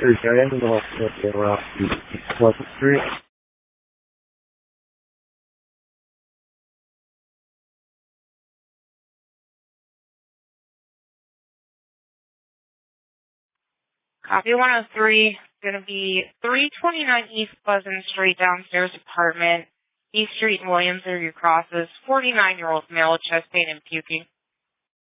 Officer Diagonal Rock Pleasant Street. Copy 103. Going to be 329 East Pleasant Street, downstairs apartment. East Street and Williams are your crosses. 49-year-old male with chest pain and puking.